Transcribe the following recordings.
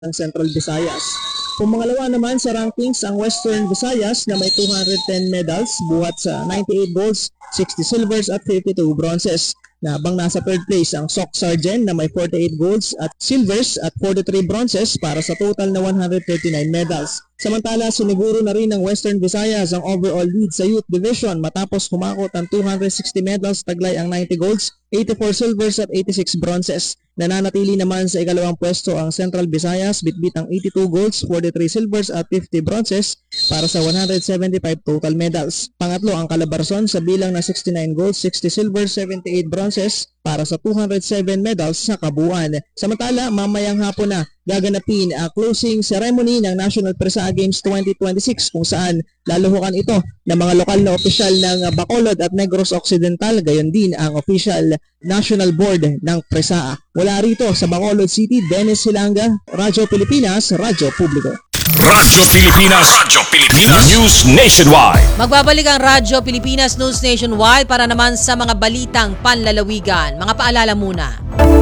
ng Central Visayas. Pumangalawa naman sa rankings ang Western Visayas na may 210 medals buhat sa 98 golds, 60 silvers at 52 bronzes. Na habang nasa third place ang Soc Sargent na may 48 golds at silvers at 43 bronzes para sa total na 139 medals. Samantala, siniguro na rin ng Western Visayas ang overall lead sa Youth Division matapos humakot ang 260 medals, taglay ang 90 golds, 84 silvers at 86 bronzes. Nananatili naman sa ikalawang pwesto ang Central Visayas, bitbit ang 82 golds, 43 silvers at 50 bronzes para sa 175 total medals. Pangatlo ang Calabarzon sa bilang na 69 golds, 60 silvers, 78 bronzes para sa 207 medals sa kabuuan. Samantala, mamayang hapon na gaganapin ang closing ceremony ng National Presa Games 2026 kung saan laluhukan ito ng mga lokal na opisyal ng Bacolod at Negros Occidental, gayon din ang official National Board ng Presa. Mula rito sa Bacolod City, Dennis Hilanga, Radyo Pilipinas, Radyo Publiko. Radyo Pilipinas News Nationwide. Magbabalik ang Radyo Pilipinas News Nationwide para naman sa mga balitang panlalawigan. Mga paalala muna.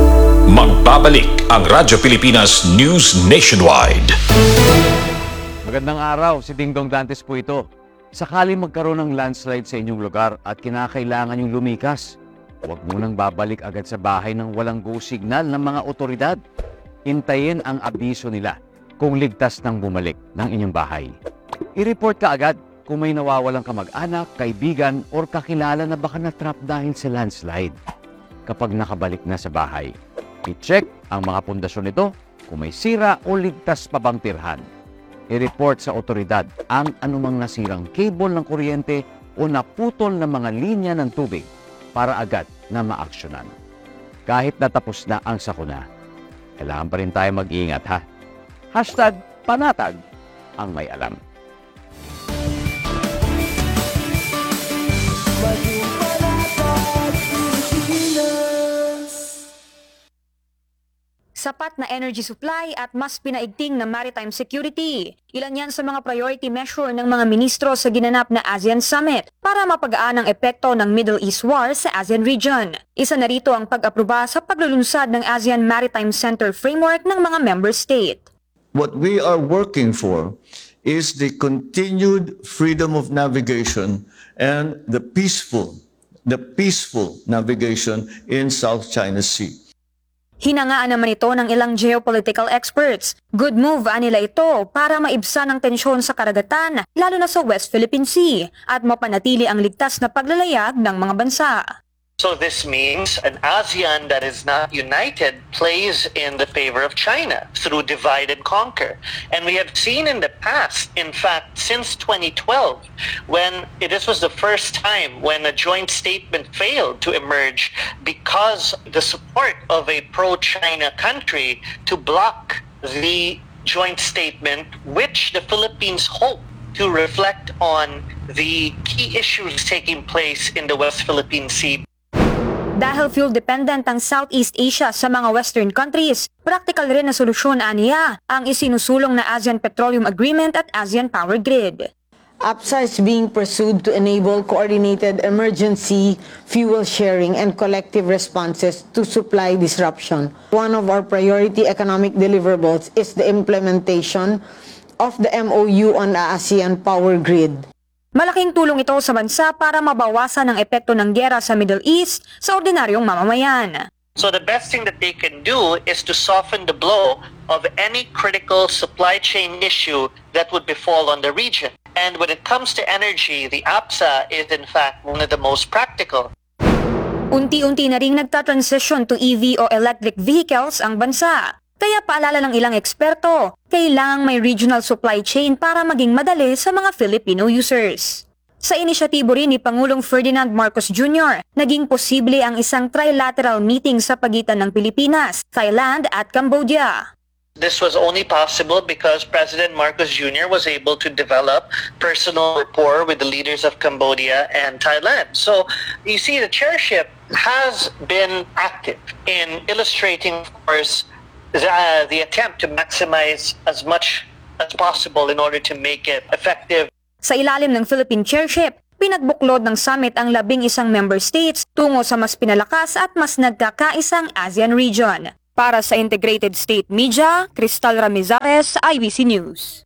Magbabalik ang Radyo Pilipinas News Nationwide. Magandang araw, si Dingdong Dantes po ito. Sakali magkaroon ng landslide sa inyong lugar at kinakailangan yung lumikas, huwag munang babalik agad sa bahay ng walang go signal ng mga otoridad. Hintayin ang abiso nila kung ligtas nang bumalik ng inyong bahay. I-report ka agad kung may nawawalang kamag-anak, kaibigan, or kakilala na baka na-trap dahil sa landslide. Kapag nakabalik na sa bahay, i-check ang mga pundasyon nito kung may sira o ligtas pa bang tirhan. I-report sa otoridad ang anumang nasirang cable ng kuryente o naputol na mga linya ng tubig para agad na maaksyonan. Kahit natapos na ang sakuna, kailangan pa rin tayo mag-iingat ha. #panatag ang may alam. Sapat na energy supply at mas pinaigting na maritime security. Ilan yan sa mga priority measure ng mga ministro sa ginanap na ASEAN Summit para mapagaan ang epekto ng Middle East War sa ASEAN region. Isa na rito ang pag-aproba sa paglulunsad ng ASEAN Maritime Center Framework ng mga member state. What we are working for is the continued freedom of navigation and the peaceful navigation in South China Sea. Hinangaan naman ito ng ilang geopolitical experts. Good move nila ito para maibsan ang tensyon sa karagatan, lalo na sa West Philippine Sea, at mapanatili ang ligtas na paglalayag ng mga bansa. So this means an ASEAN that is not united plays in the favor of China through divide and conquer. And we have seen in the past, in fact, since 2012, when this was the first time when a joint statement failed to emerge because the support of a pro-China country to block the joint statement, which the Philippines hope to reflect on the key issues taking place in the West Philippine Sea. Dahil fuel-dependent ang Southeast Asia sa mga Western countries, practical rin na solusyon aniya ang isinusulong na ASEAN Petroleum Agreement at ASEAN Power Grid. APSA is being pursued to enable coordinated emergency fuel sharing and collective responses to supply disruption. One of our priority economic deliverables is the implementation of the MOU on the ASEAN Power Grid. Malaking tulong ito sa bansa para mabawasan ang epekto ng giyera sa Middle East sa ordinaryong mamamayan. So the best thing that they can do is to soften the blow of any critical supply chain issue that would befall on the region. And when it comes to energy, the APSA is in fact one of the most practical. Unti-unti na ring nagta-transition to EV o electric vehicles ang bansa. Kaya paalala ng ilang eksperto, kailangang may regional supply chain para maging madali sa mga Filipino users. Sa inisyatibo rin ni Pangulong Ferdinand Marcos Jr., naging posible ang isang trilateral meeting sa pagitan ng Pilipinas, Thailand at Cambodia. This was only possible because President Marcos Jr. was able to develop personal rapport with the leaders of Cambodia and Thailand. So you see, the chairship has been active in illustrating, of course, the attempt to maximize as much as possible in order to make it effective. Sa ilalim ng Philippine chairship, pinagbuklod ng summit ang 11 member states tungo sa mas pinalakas at mas nagkakaisang ASEAN region. Para sa Integrated State Media, Cristal Ramizares, IBC News.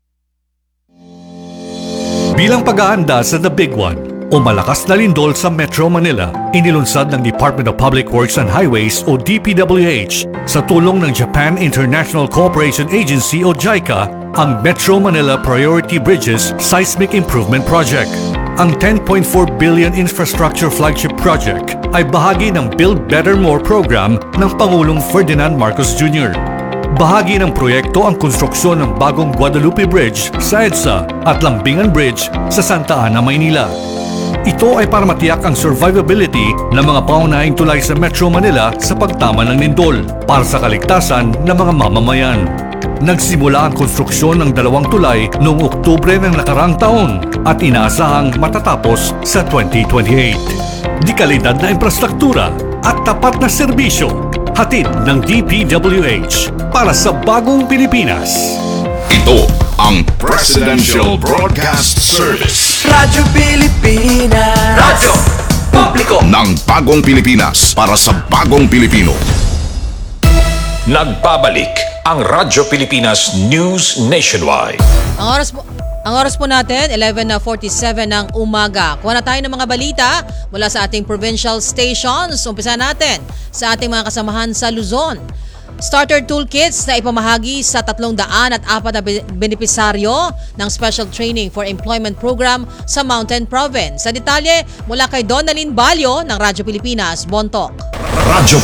Bilang pag-aanda sa The Big One o malakas na lindol sa Metro Manila, inilunsad ng Department of Public Works and Highways o DPWH sa tulong ng Japan International Cooperation Agency o JICA ang Metro Manila Priority Bridges Seismic Improvement Project. Ang 10.4 billion infrastructure flagship project ay bahagi ng Build Better More program ng Pangulong Ferdinand Marcos Jr. Bahagi ng proyekto ang konstruksyon ng bagong Guadalupe Bridge sa EDSA at Lambingan Bridge sa Santa Ana, Maynila. Ito ay para matiyak ang survivability ng mga pangunahing tulay sa Metro Manila sa pagtama ng lindol para sa kaligtasan ng mga mamamayan. Nagsimula ang konstruksyon ng 2 tulay noong Oktubre ng nakarang taon at inaasahang matatapos sa 2028. Di kalidad na infrastruktura at tapat na serbisyo, hatid ng DPWH para sa bagong Pilipinas. Ito ang Presidential Broadcast Service. Radyo Pilipinas. Radyo Publiko ng bagong Pilipinas para sa bagong Pilipino. Nagbabalik ang Radyo Pilipinas News Nationwide. Ang oras po natin, 11:47 ng umaga. Kuha na tayo ng mga balita mula sa ating provincial stations. Umpisa natin sa ating mga kasamahan sa Luzon. Starter toolkits na ipamahagi sa 304 na benepisaryo ng Special Training for Employment Program sa Mountain Province. Sa detalye, mula kay Donalyn Balyo ng Radyo Pilipinas, Bontoc. Radyo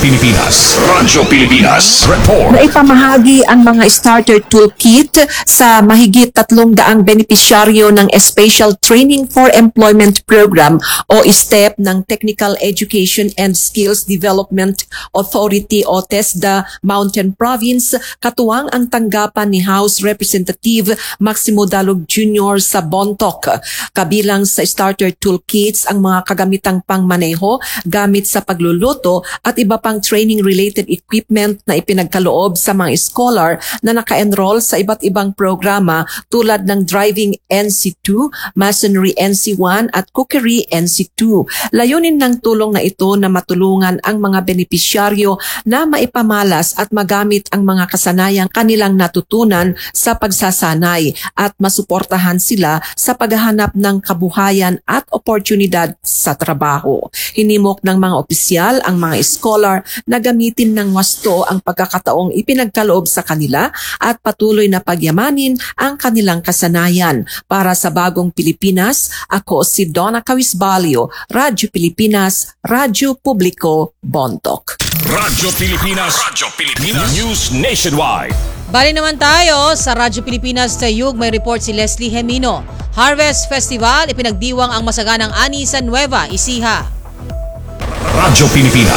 Pilipinas Report. Naipamahagi ang mga starter toolkit sa mahigit 300 benepisyaryo ng Special Training for Employment Program o STEP ng Technical Education and Skills Development Authority o TESDA Mountain Province, katuwang ang tanggapan ni House Representative Maximo Dalog Jr. sa Bontoc. Kabilang sa starter toolkits ang mga kagamitang pangmaneho gamit sa pagluluto at iba pang training-related equipment na ipinagkaloob sa mga scholar na naka-enroll sa iba't ibang programa tulad ng Driving NC2, Masonry NC1 at Cookery NC2. Layunin ng tulong na ito na matulungan ang mga benepisyaryo na maipamalas at magamit ang mga kasanayang kanilang natutunan sa pagsasanay at masuportahan sila sa paghahanap ng kabuhayan at oportunidad sa trabaho. Hinimok ng mga opisyal ang mga scholar na gamitin ng wasto ang pagkakataong ipinagkaloob sa kanila at patuloy na pagyamanin ang kanilang kasanayan. Para sa bagong Pilipinas, ako si Donna Cawisbalio, Radyo Pilipinas, Radyo Publiko, Bontoc. Radyo Pilipinas News Nationwide. Bali naman tayo sa Radyo Pilipinas Tayug, may report si Leslie Hemino. Harvest Festival, ipinagdiwang ang masaganang ani sa Nueva Ecija. Radyo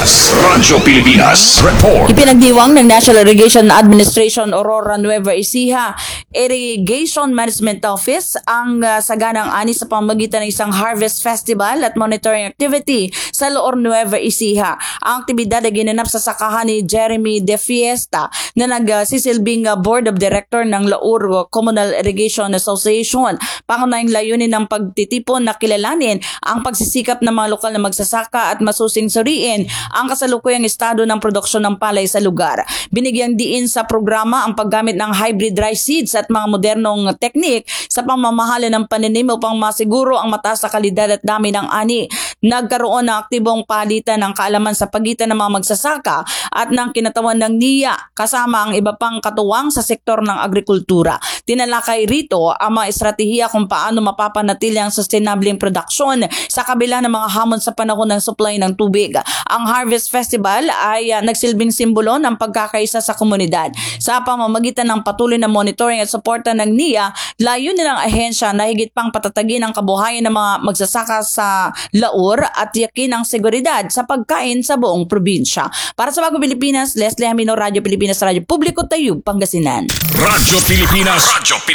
Pilipinas Report. Ipinagdiwang ng National Irrigation Administration Aurora Nueva Ecija Irrigation Management Office ang saganang ani sa pamamagitan ng isang Harvest Festival at monitoring activity sa Loor Nueva Ecija. Ang aktibidad ay ginanap sa sakahan ni Jeremy De Fiesta na nagsisilbing Board of Director ng Loor Communal Irrigation Association. Pangunahing layunin ng pagtitipon na kilalanin ang pagsisikap ng mga lokal na magsasaka at masusing suriin ang kasalukuyang estado ng produksyon ng palay sa lugar. Binigyang diin sa programa ang paggamit ng hybrid rice seeds at mga modernong teknik sa pamamahala ng pananim upang masiguro ang mataas na kalidad at dami ng ani. Nagkaroon ng aktibong palitan ng kaalaman sa pagitan ng mga magsasaka at ng kinatawan ng NIA kasama ang iba pang katuwang sa sektor ng agrikultura. Tinalakay rito ang mga estratehiya kung paano mapapanatili ang sustainable produksyon sa kabila ng mga hamon sa panahon ng supply ng tubig. Ang Harvest Festival ay nagsilbing simbolo ng pagkakaisa sa komunidad. Sa pamamagitan ng patuloy na monitoring at suporta ng NIA, layunin ng ahensya na higit pang patatagin ang kabuhayan ng mga magsasaka sa Laur at yakin ang seguridad sa pagkain sa buong probinsya. Para sa Bagong Pilipinas, Leslie Hamino, Radyo Pilipinas, Radyo Publiko, Tayub, Pangasinan. Radyo Pilipinas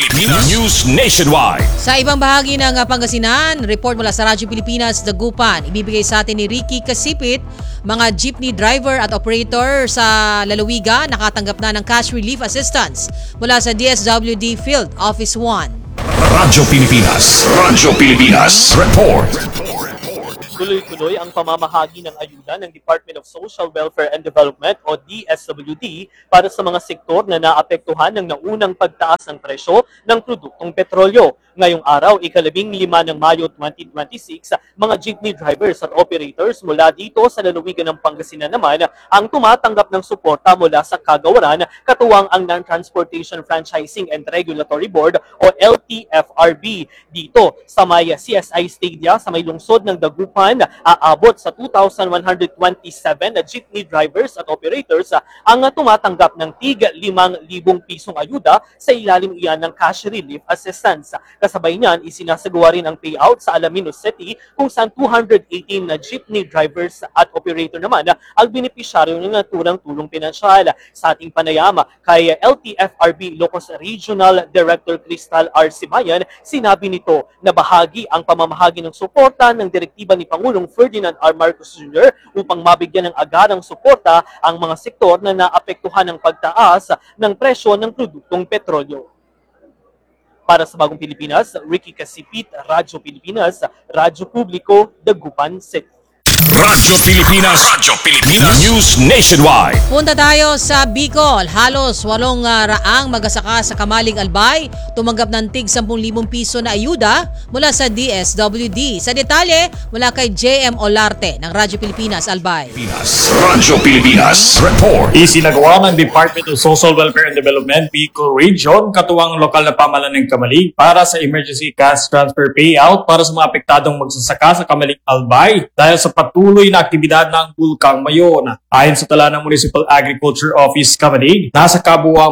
News Nationwide. Sa ibang bahagi ng Pangasinan, report mula sa Radyo Pilipinas, Dagupan. Ibibigay sa atin ni Ricky Kasipit, mga jeepney driver at operator sa lalawigan nakatanggap na ng cash relief assistance mula sa DSWD Field Office 1. Radyo Pilipinas Report. Tuloy-tuloy ang pamamahagi ng ayuda ng Department of Social Welfare and Development o DSWD para sa mga sektor na naapektuhan ng naunang pagtaas ng presyo ng produktong petrolyo. Ngayong araw, ika-15 ng Mayo 2026, mga jeepney drivers at operators mula dito sa lalawigan ng Pangasinan naman ang tumatanggap ng suporta mula sa kagawaran katuwang ang Non-Transportation Franchising and Regulatory Board o LTFRB. Dito sa may CSI Stadia sa may lungsod ng Dagupan, aabot sa 2,127 na jeepney drivers at operators ang tumatanggap ng tig 5,000 pisong ayuda sa ilalim iyan ng cash relief assistance. Kasabay niyan, isinasagawa rin ang payout sa Alaminos City kung saan 218 na jeepney drivers at operator naman ang benepisyaryo ng naturang tulong pinansyal. Sa ating panayama kay LTFRB Ilocos Regional Director Crystal R. Sibayan, sinabi nito na bahagi ang pamamahagi ng suporta ng direktiba ni Pangulong Ferdinand R. Marcos Jr. upang mabigyan ng agarang suporta ang mga sektor na naapektuhan ng pagtaas ng presyo ng produktong petrolyo. Para sa Bagong Pilipinas, Ricky Casipit, Radyo Pilipinas, Radyo Publiko, Dagupan City. Radyo Pilipinas, News Nationwide. Punta tayo sa Bicol. Halos 8 raang magasaka sa Kamaling Albay tumanggap ng tig 10,000 piso na ayuda mula sa DSWD. Sa detalye, mula kay JM Olarte ng Radyo Pilipinas Albay. Radyo Pilipinas Report. Isinagawa ng Department of Social Welfare and Development Bicol Region katuwang lokal na pamahalaan ng Kamalig para sa emergency cash transfer payout para sa mga apektadong magsasaka sa Kamaling Albay dahil sa patuloy na aktibidad ng Bulkang Mayon. Ayon sa tala ng Municipal Agriculture Office Kamalig, nasa kabuuang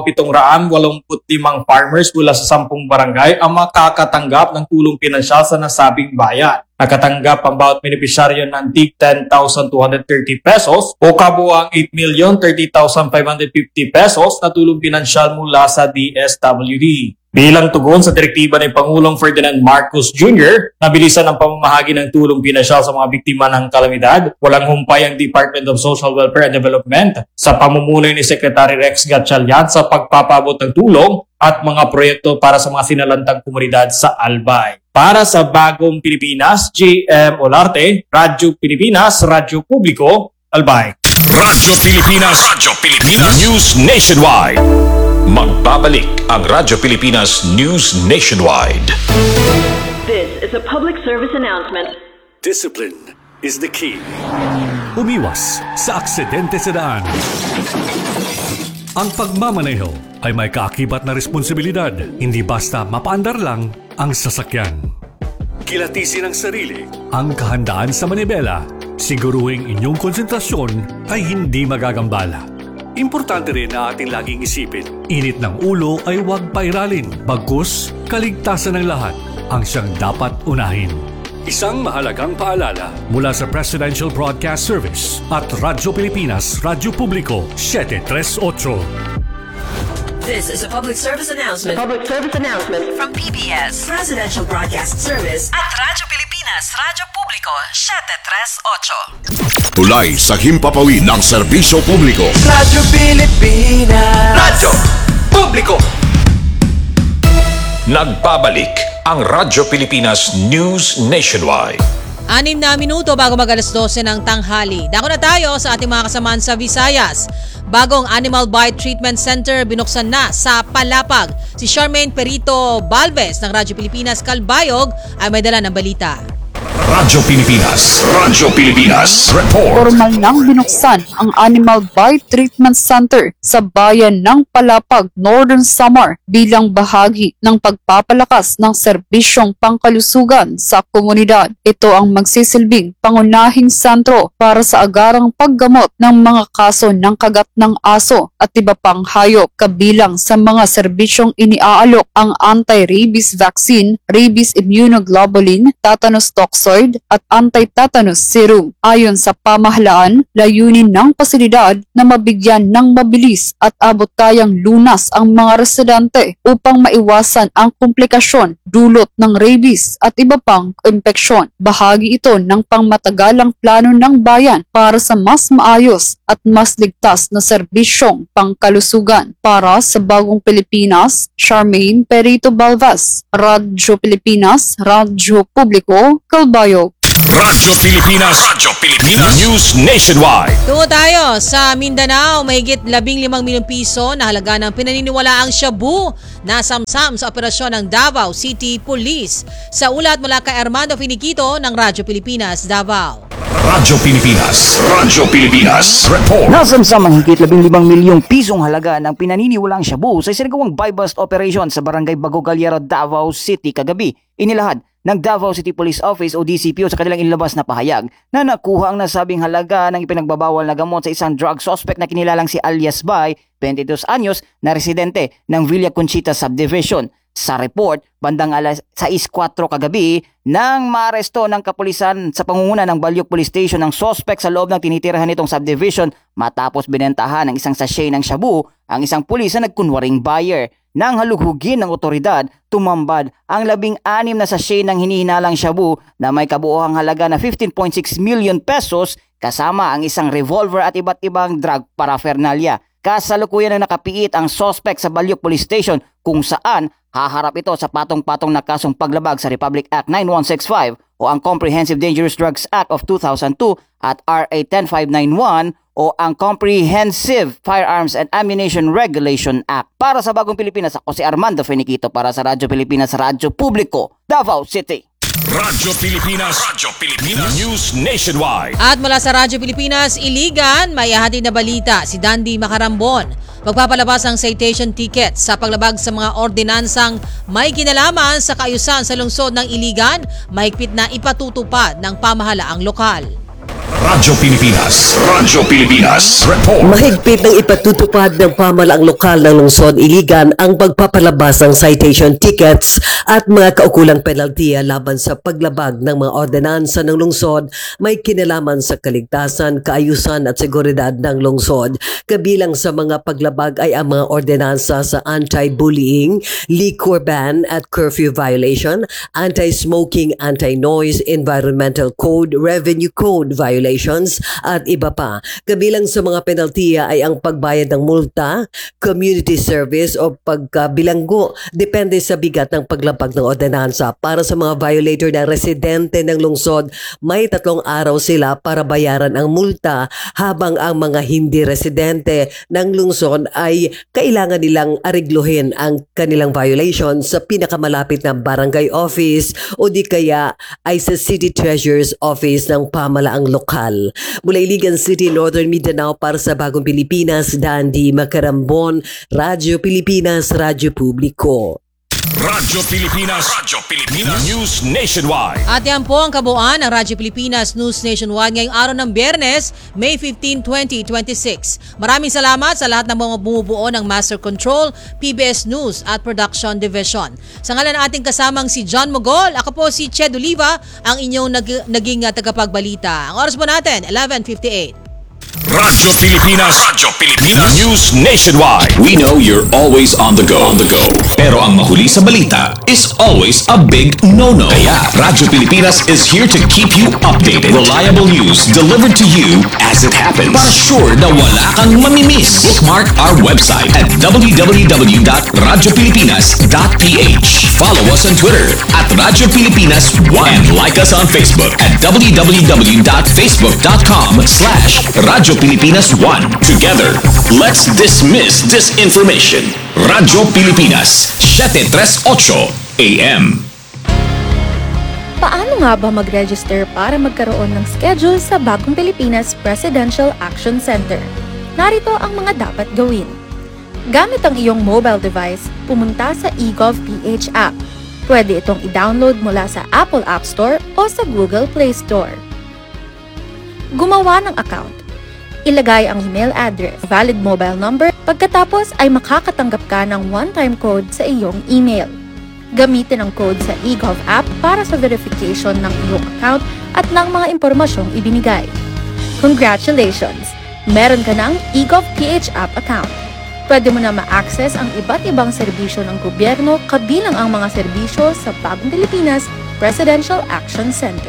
785 farmers mula sa 10 barangay ang makakatanggap ng tulong pinansyal sa nasabing bayan. Nakatanggap ang bawat benepisyaryo ng tig 10,230 pesos o kabuuang 8,030,550 pesos na tulong pinansyal mula sa DSWD. Bilang tugon sa direktiba ni Pangulong Ferdinand Marcos Jr. na bilisan ang pamamahagi ng tulong pinansyal sa mga biktima ng kalamidad, walang humpay ang Department of Social Welfare and Development sa pamumuno ni Secretary Rex Gatchalian sa pagpapabot ng tulong at mga proyekto para sa mga sinalantang komunidad sa Albay. Para sa Bagong Pilipinas, JM Olarte, Radyo Pilipinas, Radyo Publiko, Albay. Radyo Pilipinas, News Nationwide. Magbabalik ang Radyo Pilipinas News Nationwide. This is a public service announcement. Discipline is the key. Umiwas sa aksidente sa daan. Ang pagmamaneho ay may kaakibat na responsibilidad, hindi basta mapaandar lang ang sasakyan. Kilatisin ang sarili, ang kahandaan sa manibela, siguruhing inyong konsentrasyon ay hindi magagambala. Importante rin na ating laging isipin, init ng ulo ay huwag pairalin, bagkus kaligtasan ng lahat ang siyang dapat unahin. Isang mahalagang paalala mula sa Presidential Broadcast Service at Radyo Pilipinas, Radyo Publiko, 738. This is a public service announcement. Public service announcement from PBS, Presidential Broadcast Service at Radyo Pilipinas, Radyo Publiko, 738. Tulay sa himpapawid ng serbisyo publiko. Radyo Pilipinas, Radyo Publiko. Nagbabalik ang Radyo Pilipinas News Nationwide. 6 na minuto bago mag-alas 12 ng tanghali. Dako na tayo sa ating mga kasamaan sa Visayas. Bagong Animal Bite Treatment Center binuksan na sa Palapag. Si Charmaine Perito Balves ng Radyo Pilipinas Kalbayog ay may dala ng balita. Radyo Pilipinas Report. Formal nang binuksan ang Animal Bite Treatment Center sa bayan ng Palapag, Northern Samar bilang bahagi ng pagpapalakas ng serbisyong pangkalusugan sa komunidad. Ito ang magsisilbing pangunahing sentro para sa agarang paggamot ng mga kaso ng kagat ng aso at iba pang hayop. Kabilang sa mga serbisyong iniaalok ang anti-rabies vaccine, rabies immunoglobulin, tetanus toxoid at anti-tetanus serum. Ayon sa pamahalaan, layunin ng pasilidad na mabigyan ng mabilis at abot-kayang lunas ang mga residente upang maiwasan ang komplikasyon dulot ng rabies at iba pang impeksyon. Bahagi ito ng pangmatagalang plano ng bayan para sa mas maayos at mas ligtas na serbisyong pangkalusugan. Para sa Bagong Pilipinas, Charmaine Perito Balves, Radyo Pilipinas, Radyo Publiko, Kalbayog. Radyo Pilipinas. Radyo Pilipinas. News Nationwide. Tungo tayo sa Mindanao, mahigit 15 milyong piso na halaga ng pinaniniwalaang shabu na samsam sa operasyon ng Davao City Police. Sa ulat mula kay Armando Finiquito ng Radyo Pilipinas, Davao. Radyo Pilipinas. Radyo Pilipinas. Report. Nasamsam ang higit 15 milyong pisong halaga ng pinaniniwalaang shabu sa isinagawang buy-bust operation sa Barangay Bago Galliero, Davao City kagabi. Inilahad ng Davao City Police Office o DCPO sa kanilang inilabas na pahayag na nakuha ang nasabing halaga ng ipinagbabawal na gamot sa isang drug suspect na kinilalang si alias Bay, 22 anyos, na residente ng Villa Conchita Subdivision. Sa report, bandang alas 6:04 kagabi, nang maaresto ng kapulisan sa pangunguna ng Balyok Police Station ang suspect sa loob ng tinitirahan nitong subdivision matapos binentahan ng isang sachet ng shabu ang isang pulis na nagkunwaring buyer. Nang halughugin ng otoridad, tumambad ang 16 na sachet ng hinihinalang shabu na may kabuohang halaga na 15.6 million pesos kasama ang isang revolver at iba't ibang drug paraphernalia. Kasalukuyan na nakapiit ang suspect sa Balyok Police Station kung saan haharap ito sa patong-patong na kasong paglabag sa Republic Act 9165 o ang Comprehensive Dangerous Drugs Act of 2002 at RA 10591 o ang Comprehensive Firearms and Ammunition Regulation Act. Para sa Bagong Pilipinas, ako si Armando Finiquito para sa Radyo Pilipinas, Radyo Publiko, Davao City. Radyo Pilipinas. Radyo Pilipinas. News Nationwide. At mula sa Radyo Pilipinas, Iligan, may ihatid na balita si Dandy Macarambon. Magpapalabas ang citation ticket sa paglabag sa mga ordinansang may kinalaman sa kaayusan sa lungsod ng Iligan, mahigpit na ipatutupad ng pamahalaang lokal. Radyo Pilipinas. Radyo Pilipinas. Report. Mahigpit ng ipatutupad ng pamahalaang lokal ng lungsod Iligan ang pagpapalabas ng citation tickets at mga kaukulang penaltiya laban sa paglabag ng mga ordinansa ng lungsod may kinalaman sa kaligtasan, kaayusan at seguridad ng lungsod. Kabilang sa mga paglabag ay ang mga ordinansa sa anti-bullying, liquor ban at curfew violation, anti-smoking, anti-noise, environmental code, revenue code violations at iba pa. Kabilang sa mga penaltiya ay ang pagbayad ng multa, community service o pagkabilanggo depende sa bigat ng paglabag ng ordinansa. Para sa mga violator na residente ng lungsod, may 3 araw sila para bayaran ang multa habang ang mga hindi residente ng lungsod ay kailangan nilang arigluhin ang kanilang violation sa pinakamalapit na barangay office o di kaya ay sa city treasurer's office ng pamahalaang lokal. Mula Iligan City, Northern Mindanao para sa Bagong Pilipinas, Dandy Macarambon, Radyo Pilipinas, Radyo Publiko. Radyo Pilipinas. Radyo Pilipinas. News Nationwide. At yan po ang kabuuan ng Radyo Pilipinas News Nationwide ngayong araw ng Biyernes, May 15, 2026. Maraming salamat sa lahat ng mga bumubuo ng Master Control, PBS News at Production Division. Sa ngalan ng ating kasamang si John Mogol, ako po si Ched Oliva, ang inyong naging tagapagbalita. Ang oras po natin, 11:58. Radyo Pilipinas. Radyo Pilipinas. News Nationwide. We know you're always on the go. Pero ang mahuli sa balita is always a big no-no. Kaya Radyo Pilipinas is here to keep you updated. Reliable news delivered to you as it happens. Para sure na wala kang mamimiss. Bookmark our website at www.radiopilipinas.ph. Follow us on Twitter at Radyo Pilipinas 1 and like us on Facebook at www.facebook.com/Radyo Pilipinas 1. Together, let's dismiss disinformation. Radyo Pilipinas, 738 AM. Paano nga ba mag-register para magkaroon ng schedule sa Bagong Pilipinas Presidential Action Center? Narito ang mga dapat gawin. Gamit ang iyong mobile device, pumunta sa eGov.ph app. Pwede itong i-download mula sa Apple App Store o sa Google Play Store. Gumawa ng account. Ilagay ang email address, valid mobile number, pagkatapos ay makakatanggap ka ng one-time code sa iyong email. Gamitin ang code sa eGov app para sa verification ng iyong account at ng mga impormasyong ibinigay. Congratulations! Meron ka ng eGov.ph app account. Pwede mo na ma-access ang iba't ibang serbisyo ng gobyerno kabilang ang mga serbisyo sa Bagong Pilipinas Presidential Action Center.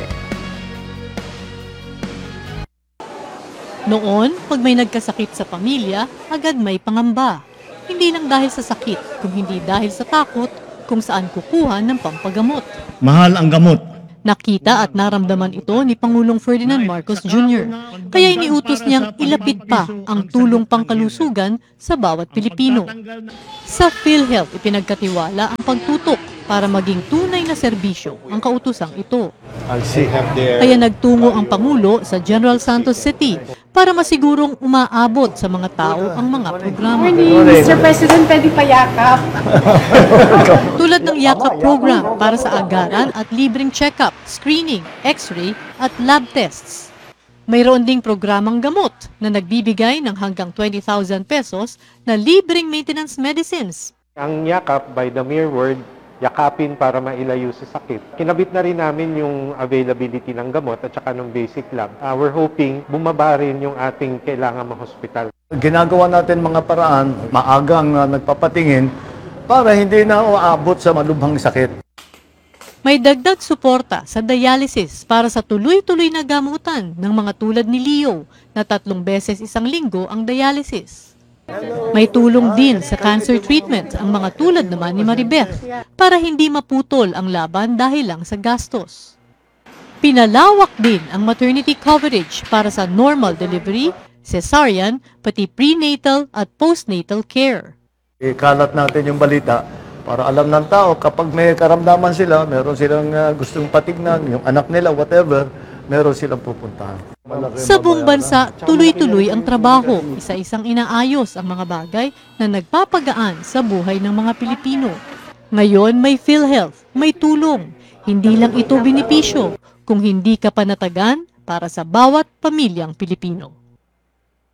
Noon, pag may nagkasakit sa pamilya, agad may pangamba. Hindi lang dahil sa sakit, kung hindi dahil sa takot kung saan kukuha ng pampagamot. Mahal ang gamot. Nakita at naramdaman ito ni Pangulong Ferdinand Marcos Jr. Kaya iniutos niyang ilapit pa ang tulong pangkalusugan sa bawat Pilipino. Sa PhilHealth, ipinagkatiwala ang pagtutok para maging tunay na serbisyo ang kautusang ito. Kaya nagtungo ang Pangulo sa General Santos City para masigurong umaabot sa mga tao ang mga programa. Mr. President, pwede pa yakap. Tulad ng yakap program para sa agaran at libreng check-up, screening, x-ray at lab tests. Mayroon ding programang gamot na nagbibigay ng hanggang 20,000 pesos na libreng maintenance medicines. Ang yakap, by the mere word, yakapin para mailayo sa sakit. Kinabit na rin namin yung availability ng gamot at saka ng basic lab. We're hoping bumaba rin yung ating kailangan ma-hospital. Ginagawa natin mga paraan, maagang nagpapatingin para hindi na uabot sa malubhang sakit. May dagdag suporta sa dialysis para sa tuloy-tuloy na gamutan ng mga tulad ni Leo na 3 beses isang linggo ang dialysis. May tulong din sa cancer treatment ang mga tulad naman ni Maribeth para hindi maputol ang laban dahil lang sa gastos. Pinalawak din ang maternity coverage para sa normal delivery, cesarean, pati prenatal at postnatal care. Ikalat natin yung balita para alam ng tao kapag may karamdaman sila, meron silang gustong patignan, yung anak nila, whatever, meron silang pupuntahan. Sa buong bansa, tuloy-tuloy ang trabaho, isa-isang inaayos ang mga bagay na nagpapagaan sa buhay ng mga Pilipino. Ngayon may PhilHealth, may tulong. Hindi lang ito benepisyo, kung hindi ka panatagan para sa bawat pamilyang Pilipino.